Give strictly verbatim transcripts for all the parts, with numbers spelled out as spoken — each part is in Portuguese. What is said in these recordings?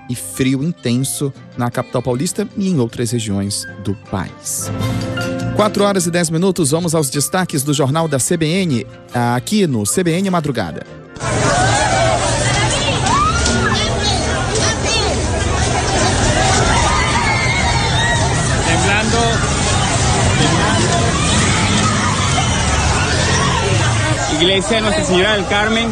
e frio intenso na capital paulista e em outras regiões do país. quatro horas e dez minutos, vamos aos destaques do Jornal da C B N, aqui no C B N Madrugada. Iglesia Nuestra Señora del Carmen.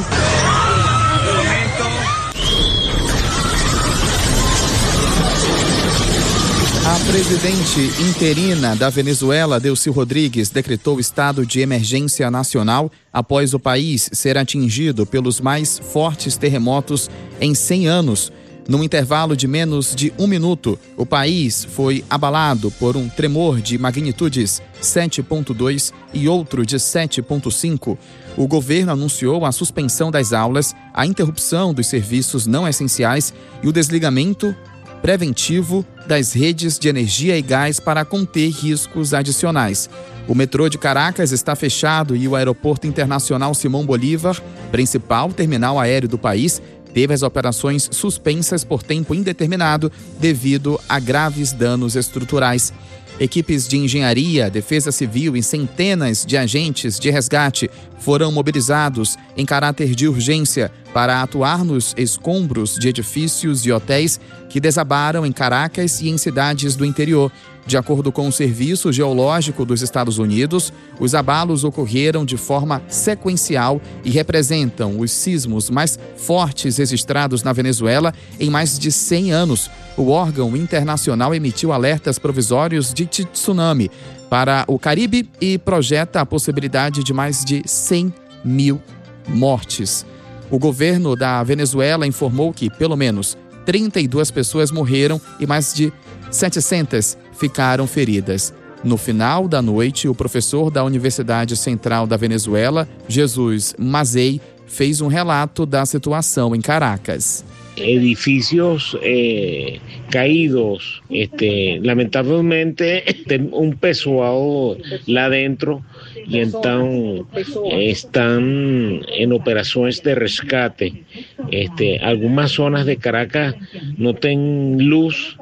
A presidente interina da Venezuela, Delcy Rodrigues, decretou estado de emergência nacional após o país ser atingido pelos mais fortes terremotos em cem anos. Num intervalo de menos de um minuto, o país foi abalado por um tremor de magnitudes sete ponto dois e outro de sete ponto cinco. O governo anunciou a suspensão das aulas, a interrupção dos serviços não essenciais e o desligamento preventivo das redes de energia e gás para conter riscos adicionais. O metrô de Caracas está fechado e o Aeroporto Internacional Simão Bolívar, principal terminal aéreo do país, teve as operações suspensas por tempo indeterminado devido a graves danos estruturais. Equipes de engenharia, defesa civil e centenas de agentes de resgate foram mobilizados em caráter de urgência para atuar nos escombros de edifícios e hotéis que desabaram em Caracas e em cidades do interior. De acordo com o Serviço Geológico dos Estados Unidos, os abalos ocorreram de forma sequencial e representam os sismos mais fortes registrados na Venezuela em mais de cem anos. O órgão internacional emitiu alertas provisórios de tsunami para o Caribe e projeta a possibilidade de mais de cem mil mortes. O governo da Venezuela informou que, pelo menos, trinta e duas pessoas morreram e mais de setecentas ficaram feridas. No final da noite, o professor da Universidade Central da Venezuela, Jesus Mazei, fez um relato da situação em Caracas. Edificios eh, caídos, este, lamentavelmente um pessoal lá dentro e então eh, estão em operações de resgate. Este, algumas zonas de Caracas não têm luz.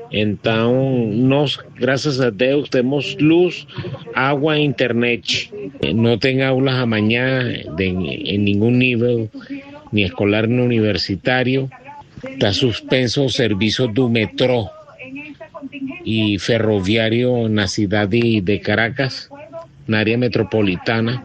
Então, nós, graças a Deus, temos luz, água e internet. Não tem aulas amanhã de, em nenhum nível, nem escolar nem universitário. Está suspenso o serviço do metrô e ferroviário na cidade de Caracas, na área metropolitana.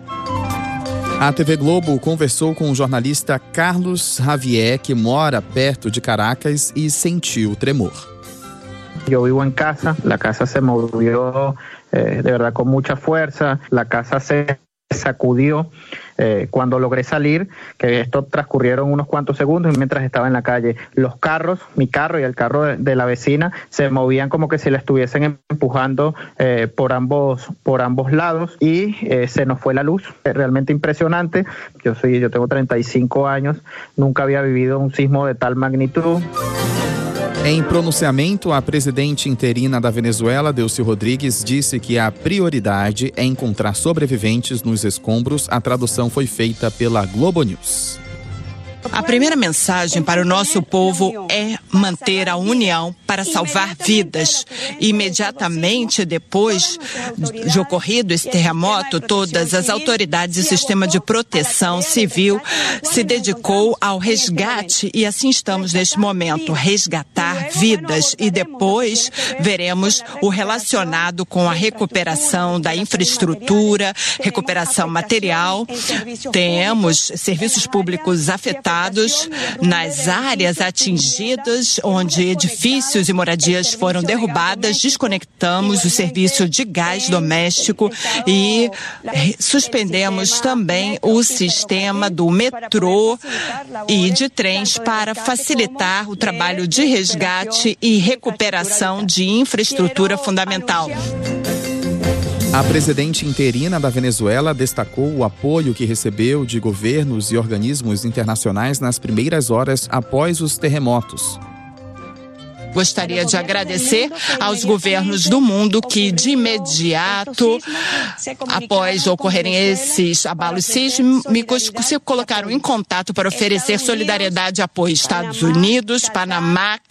A T V Globo conversou com o jornalista Carlos Javier, que mora perto de Caracas e sentiu o tremor. Yo vivo en casa, la casa se movió eh, de verdad con mucha fuerza, la casa se sacudió eh, cuando logré salir, que esto transcurrieron unos cuantos segundos mientras estaba en la calle. Los carros, mi carro y el carro de, de la vecina, se movían como que si la estuviesen empujando eh, por ambos por ambos lados y eh, se nos fue la luz. Es realmente impresionante. Yo soy, yo tengo treinta y cinco años, nunca había vivido un sismo de tal magnitud. Em pronunciamento, a presidente interina da Venezuela, Delcy Rodrigues, disse que a prioridade é encontrar sobreviventes nos escombros. A tradução foi feita pela Globo News. A primeira mensagem para o nosso povo é manter a união para salvar vidas. Imediatamente depois de ocorrido esse terremoto, todas as autoridades e sistema de proteção civil se dedicou ao resgate e assim estamos neste momento, resgatar vidas e depois veremos o relacionado com a recuperação da infraestrutura, recuperação material. Temos serviços públicos afetados nas áreas atingidas, onde edifícios e moradias foram derrubadas. Desconectamos o serviço de gás doméstico e suspendemos também o sistema do metrô e de trens para facilitar o trabalho de resgate e recuperação de infraestrutura fundamental. A presidente interina da Venezuela destacou o apoio que recebeu de governos e organismos internacionais nas primeiras horas após os terremotos. Gostaria de agradecer aos governos do mundo que, de imediato, após ocorrerem esses abalos sísmicos, se colocaram em contato para oferecer solidariedade e apoio. Estados Unidos, Panamá,